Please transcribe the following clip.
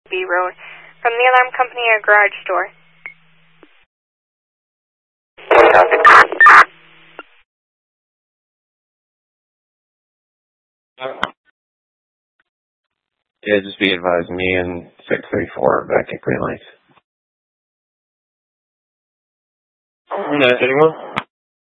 B Road. From the alarm company or garage door. Yeah, just be advised, me and 634 back at Green Lights. Anyone?